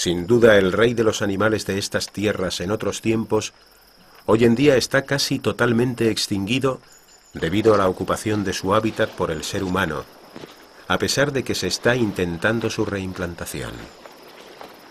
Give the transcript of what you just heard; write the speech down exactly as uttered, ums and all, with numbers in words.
sin duda el rey de los animales de estas tierras en otros tiempos, hoy en día está casi totalmente extinguido debido a la ocupación de su hábitat por el ser humano, a pesar de que se está intentando su reimplantación.